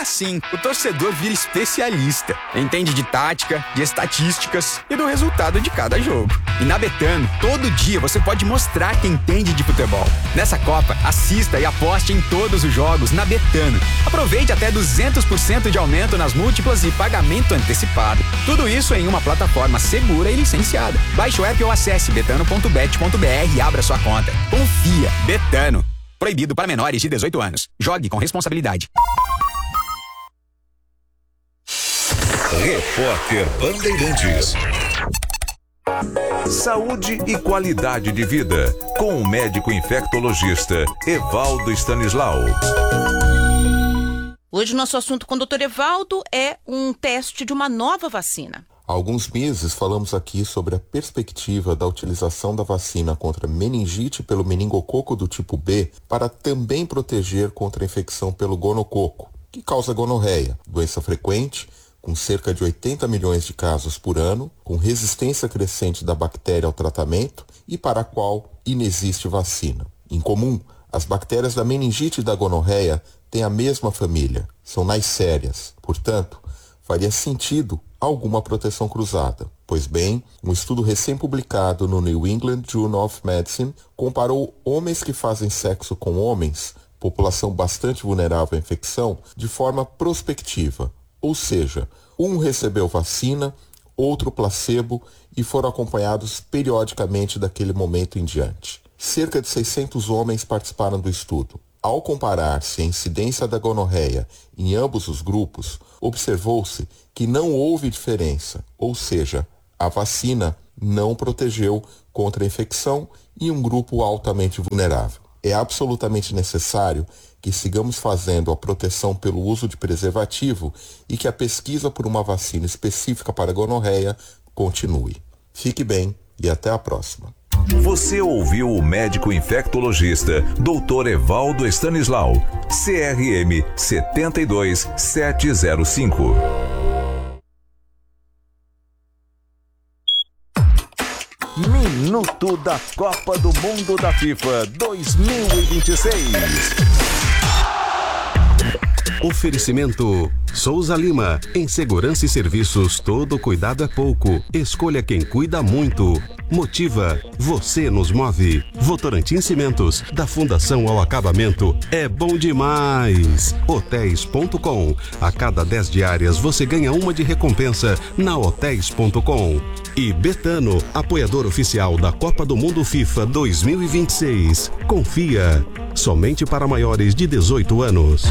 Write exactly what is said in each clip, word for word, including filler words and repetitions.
assim, o torcedor vira especialista. Entende de tática, de estatísticas e do resultado de cada jogo. E na Betano, todo dia você pode mostrar que entende de futebol. Nessa Copa, assista e aposte em todos os jogos na Betano. Aproveite até duzentos por cento de aumento nas múltiplas e pagamento antecipado. Tudo isso em uma plataforma segura e licenciada. Baixe o app ou acesse betano ponto bet ponto b r e abra sua conta. Confia. Betano. Proibido para menores de dezoito anos. Jogue com responsabilidade. Repórter Bandeirantes. Saúde e qualidade de vida, com o médico infectologista Evaldo Stanislau. Hoje nosso assunto com o doutor Evaldo é um teste de uma nova vacina. Há alguns meses falamos aqui sobre a perspectiva da utilização da vacina contra meningite pelo meningococo do tipo B para também proteger contra a infecção pelo gonococo, que causa gonorreia, doença frequente, com cerca de oitenta milhões de casos por ano, com resistência crescente da bactéria ao tratamento e para a qual inexiste vacina. Em comum, as bactérias da meningite e da gonorreia têm a mesma família, são naissérias. Portanto, faria sentido alguma proteção cruzada. Pois bem, um estudo recém-publicado no New England Journal of Medicine comparou homens que fazem sexo com homens, população bastante vulnerável à infecção, de forma prospectiva. Ou seja, um recebeu vacina, outro placebo e foram acompanhados periodicamente daquele momento em diante. Cerca de seiscentos homens participaram do estudo. Ao comparar-se a incidência da gonorreia em ambos os grupos, observou-se que não houve diferença, ou seja, a vacina não protegeu contra a infecção em um grupo altamente vulnerável. É absolutamente necessário que sigamos fazendo a proteção pelo uso de preservativo e que a pesquisa por uma vacina específica para a gonorreia continue. Fique bem e até a próxima. Você ouviu o médico infectologista doutor Evaldo Stanislau, C R M sete dois sete zero cinco. Minuto da Copa do Mundo da FIFA dois mil e vinte e seis. Oferecimento Souza Lima. Em segurança e serviços, todo cuidado é pouco. Escolha quem cuida muito. Motiva. Você nos move. Votorantim Cimentos. Da fundação ao acabamento. É bom demais. Hotéis ponto com. A cada dez diárias você ganha uma de recompensa na hotéis ponto com. E Betano, apoiador oficial da Copa do Mundo FIFA dois mil e vinte e seis. Confia. Somente para maiores de dezoito anos.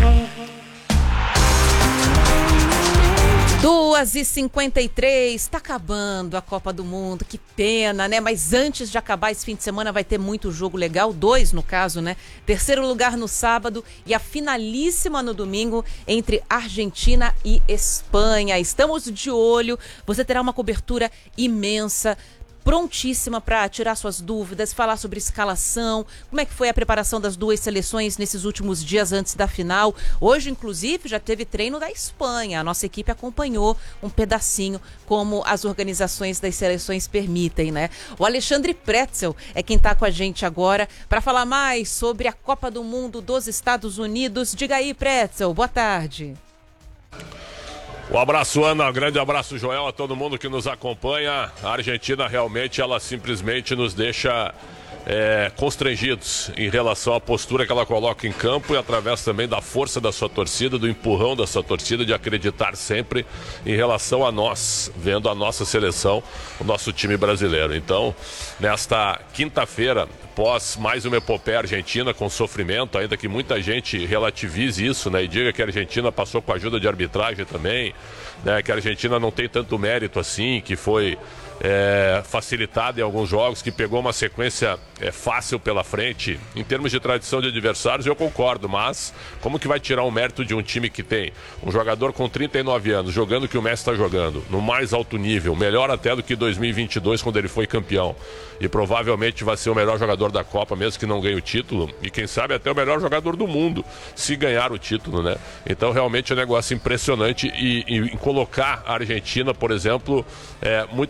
duas e cinquenta e três, tá acabando a Copa do Mundo, que pena, né? Mas antes de acabar esse fim de semana vai ter muito jogo legal, dois no caso, né? Terceiro lugar no sábado e a finalíssima no domingo entre Argentina e Espanha. Estamos de olho, você terá uma cobertura imensa, prontíssima para tirar suas dúvidas, falar sobre escalação, como é que foi a preparação das duas seleções nesses últimos dias antes da final. Hoje, inclusive, já teve treino da Espanha. A nossa equipe acompanhou um pedacinho, como as organizações das seleções permitem, né? O Alexandre Pretzel é quem está com a gente agora para falar mais sobre a Copa do Mundo dos Estados Unidos. Diga aí, Pretzel, boa tarde. Um abraço, Ana, um grande abraço, Joel, a todo mundo que nos acompanha. A Argentina realmente, ela simplesmente nos deixa é, constrangidos em relação à postura que ela coloca em campo e através também da força da sua torcida, do empurrão da sua torcida, de acreditar sempre em relação a nós, vendo a nossa seleção, o nosso time brasileiro. Então, nesta quinta-feira, após mais uma epopeia argentina com sofrimento, ainda que muita gente relativize isso, né, e diga que a Argentina passou com a ajuda de arbitragem também, né, que a Argentina não tem tanto mérito assim, que foi é, facilitada em alguns jogos, que pegou uma sequência é, fácil pela frente. Em termos de tradição de adversários, eu concordo, mas como que vai tirar o mérito de um time que tem um jogador com trinta e nove anos, jogando o que o Messi está jogando, no mais alto nível, melhor até do que dois mil e vinte e dois, quando ele foi campeão, e provavelmente vai ser o melhor jogador da Copa, mesmo que não ganhe o título, e quem sabe até o melhor jogador do mundo, se ganhar o título, né? Então realmente é um negócio impressionante, e, e, e colocar a Argentina, por exemplo, é, muito mais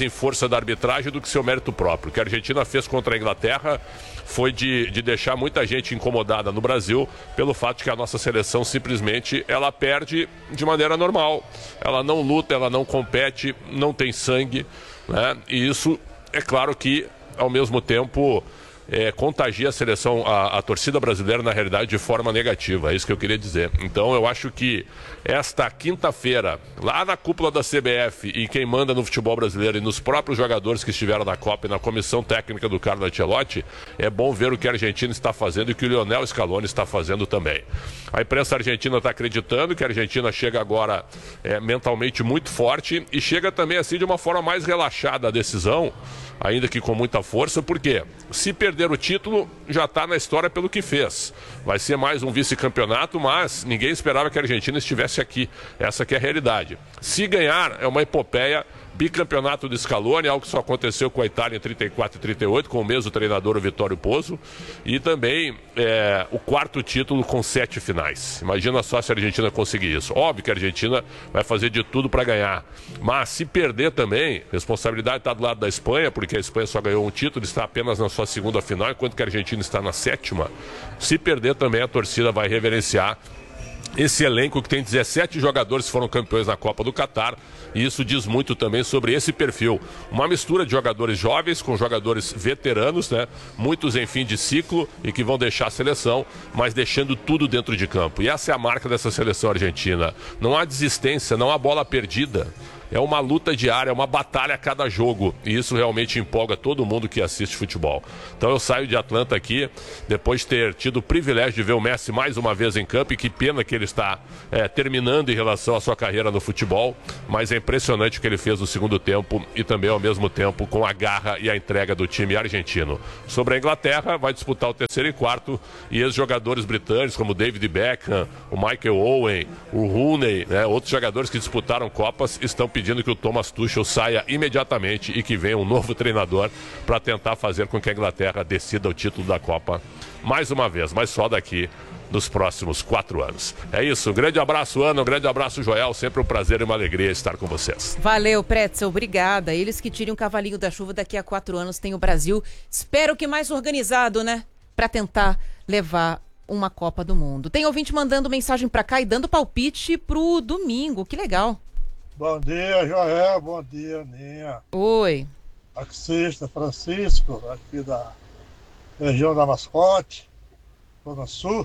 mais em força da arbitragem do que seu mérito próprio. O que a Argentina fez contra a Inglaterra foi de, de deixar muita gente incomodada no Brasil pelo fato de que a nossa seleção simplesmente ela perde de maneira normal. Ela não luta, ela não compete, não tem sangue, né? E isso, é claro que, ao mesmo tempo, é, contagia a seleção, a, a torcida brasileira, na realidade, de forma negativa. É isso que eu queria dizer. Então, eu acho que esta quinta-feira, lá na cúpula da C B F, e quem manda no futebol brasileiro e nos próprios jogadores que estiveram na Copa e na comissão técnica do Carlo Ancelotti, é bom ver o que a Argentina está fazendo e o que o Lionel Scaloni está fazendo também. A imprensa argentina está acreditando que a Argentina chega agora é, mentalmente muito forte e chega também assim de uma forma mais relaxada à decisão, ainda que com muita força, porque se perder o título, já está na história pelo que fez. Vai ser mais um vice-campeonato, mas ninguém esperava que a Argentina estivesse aqui. Essa que é a realidade. Se ganhar, é uma epopeia. Bicampeonato de Scaloni, algo que só aconteceu com a Itália em trinta e quatro e trinta e oito, com o mesmo treinador, o Vittorio Pozzo, e também é, o quarto título com sete finais. Imagina só se a Argentina conseguir isso. Óbvio que a Argentina vai fazer de tudo para ganhar, mas se perder também, a responsabilidade está do lado da Espanha, porque a Espanha só ganhou um título, está apenas na sua segunda final, enquanto que a Argentina está na sétima. Se perder também, a torcida vai reverenciar esse elenco que tem dezessete jogadores que foram campeões na Copa do Catar, e isso diz muito também sobre esse perfil. Uma mistura de jogadores jovens com jogadores veteranos, né? Muitos em fim de ciclo e que vão deixar a seleção, mas deixando tudo dentro de campo. E essa é a marca dessa seleção argentina. Não há desistência, não há bola perdida. É uma luta diária, é uma batalha a cada jogo. E isso realmente empolga todo mundo que assiste futebol. Então eu saio de Atlanta aqui, depois de ter tido o privilégio de ver o Messi mais uma vez em campo. E que pena que ele está é, terminando em relação à sua carreira no futebol. Mas é impressionante o que ele fez no segundo tempo. E também ao mesmo tempo com a garra e a entrega do time argentino. Sobre a Inglaterra, vai disputar o terceiro e quarto. E ex-jogadores britânicos como David Beckham, o Michael Owen, o Rooney, né, outros jogadores que disputaram Copas, estão pedindo pedindo que o Thomas Tuchel saia imediatamente e que venha um novo treinador para tentar fazer com que a Inglaterra decida o título da Copa mais uma vez, mas só daqui nos próximos quatro anos. É isso, um grande abraço, Ana, um grande abraço, Joel, sempre um prazer e uma alegria estar com vocês. Valeu, Pretzel, obrigada. Eles que tirem um cavalinho da chuva, daqui a quatro anos tem o Brasil, espero que mais organizado, né, para tentar levar uma Copa do Mundo. Tem ouvinte mandando mensagem para cá e dando palpite pro domingo, que legal. Bom dia, Joel. Bom dia, Aninha. Oi. Taxista Francisco, aqui da região da Mascote, Zona Sul.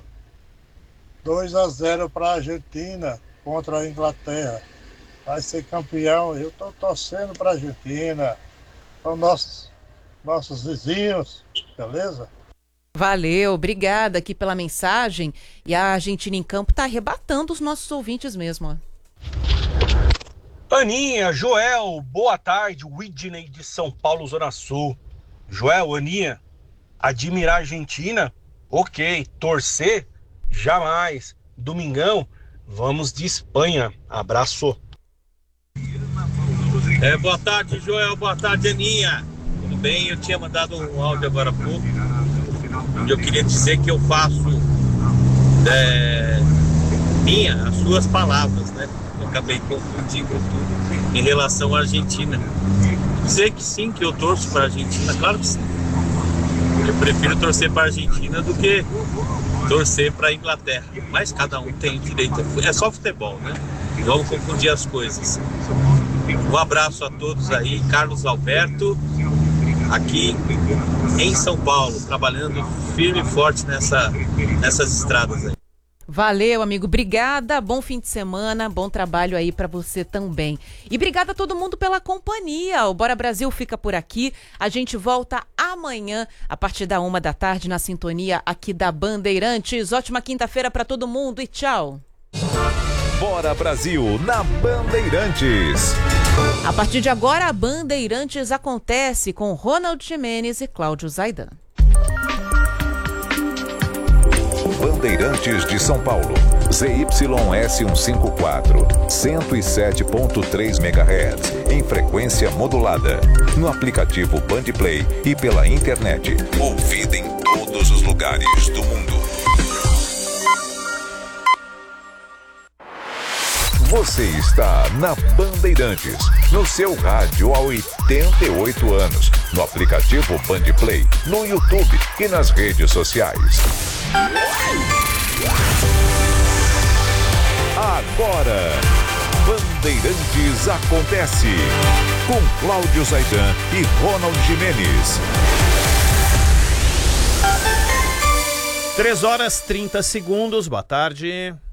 dois a zero para a Argentina contra a Inglaterra. Vai ser campeão. Eu estou torcendo para a Argentina. São nossos, nossos vizinhos, beleza? Valeu, obrigada aqui pela mensagem. E a Argentina em campo está arrebatando os nossos ouvintes mesmo, ó. Aninha, Joel, boa tarde, Whitney de São Paulo, Zona Sul. Joel, Aninha, admirar a Argentina? Ok, torcer? Jamais. Domingão, vamos de Espanha. Abraço. É, boa tarde, Joel, boa tarde, Aninha. Tudo bem? Eu tinha mandado um áudio agora há pouco, onde eu queria dizer que eu faço é, minha, as suas palavras, né? Acabei confundindo tudo em relação à Argentina. Dizer que sim, que eu torço para a Argentina, claro que sim. Eu prefiro torcer para a Argentina do que torcer para a Inglaterra. Mas cada um tem direito. É só futebol, né? Vamos confundir as coisas. Um abraço a todos aí. Carlos Alberto, aqui em São Paulo, trabalhando firme e forte nessa, nessas estradas aí. Valeu, amigo. Obrigada. Bom fim de semana. Bom trabalho aí pra você também. E obrigada a todo mundo pela companhia. O Bora Brasil fica por aqui. A gente volta amanhã, a partir da uma da tarde, na sintonia aqui da Bandeirantes. Ótima quinta-feira pra todo mundo e tchau. Bora Brasil na Bandeirantes. A partir de agora, a Bandeirantes acontece com Ronald Gimenez e Cláudio Zaidan. Bandeirantes de São Paulo, Z Y S cento e cinquenta e quatro, cento e sete ponto três megahertz, em frequência modulada, no aplicativo Bandplay e pela internet, ouvida em todos os lugares do mundo. Você está na Bandeirantes, no seu rádio há oitenta e oito anos, no aplicativo Bandplay, no YouTube e nas redes sociais. Agora, Bandeirantes acontece, com Cláudio Zaidan e Ronald Gimenez. três horas e trinta segundos, boa tarde.